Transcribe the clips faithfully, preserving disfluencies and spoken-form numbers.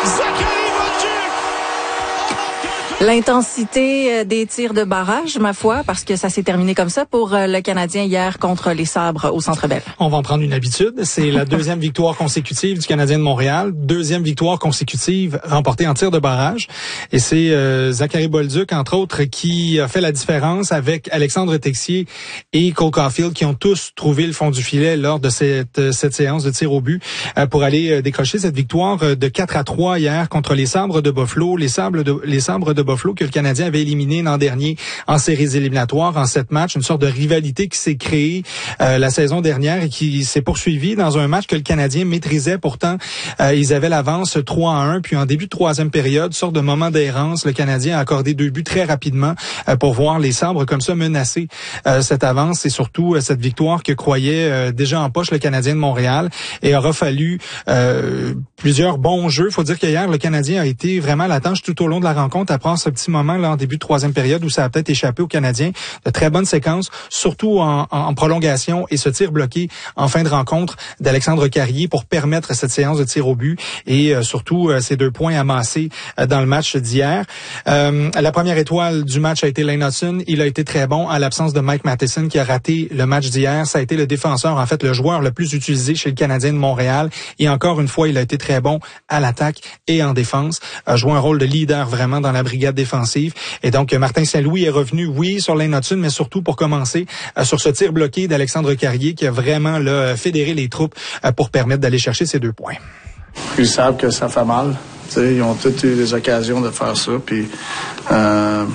L'intensité des tirs de barrage, ma foi, parce que ça s'est terminé comme ça pour le Canadien hier contre les Sabres au Centre Bell. On va en prendre une habitude. C'est la deuxième victoire consécutive du Canadien de Montréal. Deuxième victoire consécutive remportée en tir de barrage. Et c'est euh, Zachary Bolduc, entre autres, qui a fait la différence avec Alexandre Texier et Cole Caulfield, qui ont tous trouvé le fond du filet lors de cette, cette séance de tir au but euh, pour aller décrocher cette victoire de quatre à trois hier contre les Sabres de Buffalo. Les Sabres de, les Sabres de Buffalo que le Canadien avait éliminé l'an dernier en séries éliminatoires, en sept matchs, une sorte de rivalité qui s'est créée euh, la saison dernière et qui s'est poursuivie dans un match que le Canadien maîtrisait. Pourtant, euh, ils avaient l'avance trois à un, puis en début de troisième période, sorte de moment d'errance, le Canadien a accordé deux buts très rapidement euh, pour voir les Sabres comme ça menacer euh, cette avance et surtout euh, cette victoire que croyait euh, déjà en poche le Canadien de Montréal. Et aura fallu euh, plusieurs bons jeux. Faut dire qu'hier, le Canadien a été vraiment à la tâche tout au long de la rencontre, à prendre ce petit moment là en début de troisième période où ça a peut-être échappé aux Canadiens. De très bonnes séquences, surtout en, en, en prolongation, et ce tir bloqué en fin de rencontre d'Alexandre Carrier pour permettre cette séance de tir au but et euh, surtout euh, ces deux points amassés euh, dans le match d'hier. Euh, la première étoile du match a été Lane Hutson. Il a été très bon à l'absence de Mike Matheson qui a raté le match d'hier. Ça a été le défenseur, en fait le joueur le plus utilisé chez le Canadien de Montréal et encore une fois, il a été très bon à l'attaque et en défense. A joué un rôle de leader vraiment dans la brigade défensive. Et donc, Martin Saint-Louis est revenu, oui, sur Lane Hutson, mais surtout pour commencer euh, sur ce tir bloqué d'Alexandre Carrier qui a vraiment là, fédéré les troupes euh, pour permettre d'aller chercher ces deux points. Ils savent que ça fait mal. T'sais, ils ont toutes eu des occasions de faire ça. Puis, euh,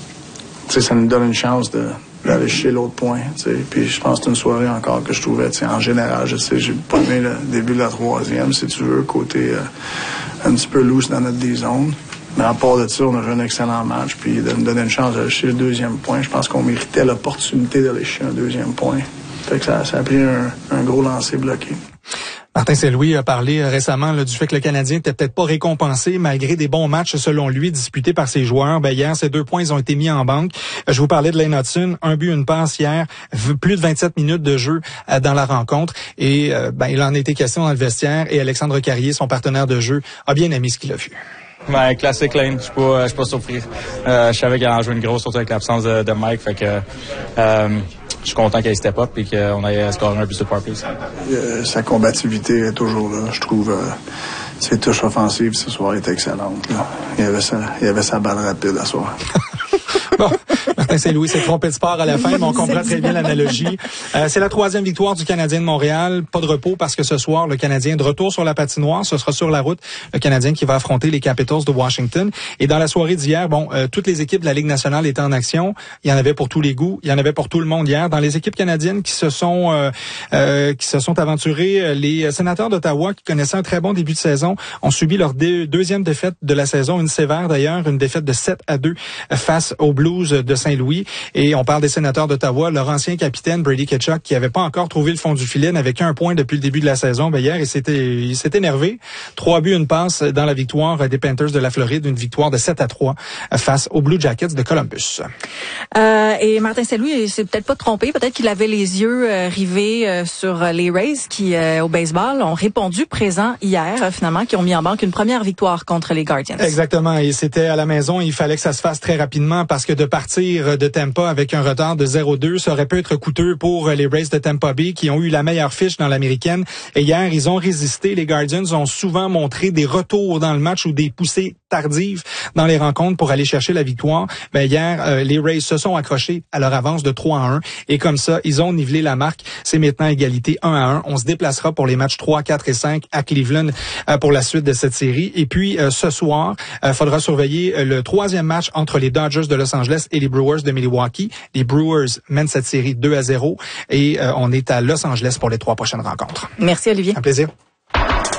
ça nous donne une chance de d'aller chercher l'autre point. T'sais. Puis je pense que c'est une soirée encore que je trouvais, en général, je sais, j'ai pas aimé le début de la troisième, si tu veux, côté euh, un petit peu loose dans notre D-zone. Mais à part de ça, on a joué un excellent match. Puis de nous donner une chance d'aller chercher le deuxième point, je pense qu'on méritait l'opportunité d'aller chercher un deuxième point. Fait que ça, ça a pris un, un gros lancer bloqué. Martin Saint-Louis a parlé récemment là, du fait que le Canadien n'était peut-être pas récompensé malgré des bons matchs, selon lui, disputés par ses joueurs. Ben, hier, ces deux points, ils ont été mis en banque. Je vous parlais de Lane Hutson, un but, une passe hier, plus de vingt-sept minutes de jeu euh, dans la rencontre. Et euh, ben, il en a été question dans le vestiaire. Et Alexandre Carrier, son partenaire de jeu, a bien aimé ce qu'il a vu. Ben, classique Lane, je suis pas, je suis pas surpris. Euh, je savais qu'il en jouait une grosse, surtout avec l'absence de, de Mike. Fait que euh, je suis content qu'il step up et qu'on ait scoré un but sur power play. Euh, sa combativité est toujours là. Je trouve euh, ses touches offensives ce soir étaient excellentes. Là. Il y avait sa, il y avait sa balle rapide à soir. Bon, Martin Saint-Louis s'est trompé de sport à la fin, mais on comprend très bien l'analogie. Euh, c'est la troisième victoire du Canadien de Montréal. Pas de repos parce que ce soir, le Canadien est de retour sur la patinoire. Ce sera sur la route. Le Canadien qui va affronter les Capitals de Washington. Et dans la soirée d'hier, bon, euh, toutes les équipes de la Ligue nationale étaient en action. Il y en avait pour tous les goûts. Il y en avait pour tout le monde hier. Dans les équipes canadiennes qui se sont euh, euh, qui se sont aventurées, les Sénateurs d'Ottawa, qui connaissaient un très bon début de saison, ont subi leur deux, deuxième défaite de la saison, une sévère d'ailleurs, une défaite de sept à deux face aux Blues de Saint-Louis. Et on parle des Sénateurs d'Ottawa. Leur ancien capitaine, Brady Tkachuk, qui avait pas encore trouvé le fond du filet, n'avait qu'un point depuis le début de la saison. Ben hier, il s'était, il s'est énervé. Trois buts, une passe dans la victoire des Panthers de la Floride. Une victoire de sept à trois face aux Blue Jackets de Columbus. Euh, et Martin Saint-Louis, il s'est peut-être pas trompé. Peut-être qu'il avait les yeux euh, rivés euh, sur les Rays qui, euh, au baseball, ont répondu présent hier, euh, finalement, qui ont mis en banque une première victoire contre les Guardians. Exactement. Et c'était à la maison. Il fallait que ça se fasse très rapidement parce que de partir de Tampa avec un retard de zéro deux, ça aurait pu être coûteux pour les Rays de Tampa Bay qui ont eu la meilleure fiche dans l'américaine. Et hier, ils ont résisté. Les Guardians ont souvent montré des retours dans le match ou des poussées tardives dans les rencontres pour aller chercher la victoire. Ben hier, euh, les Rays se sont accrochés à leur avance de trois à un. Et comme ça, ils ont nivelé la marque. C'est maintenant égalité un à un. On se déplacera pour les matchs trois, quatre et cinq à Cleveland euh, pour la suite de cette série. Et puis, euh, ce soir, il euh, faudra surveiller euh, le troisième match entre les Dodgers de Los Angeles et les Brewers de Milwaukee. Les Brewers mènent cette série deux à zéro et euh, on est à Los Angeles pour les trois prochaines rencontres. Merci Olivier. Un plaisir.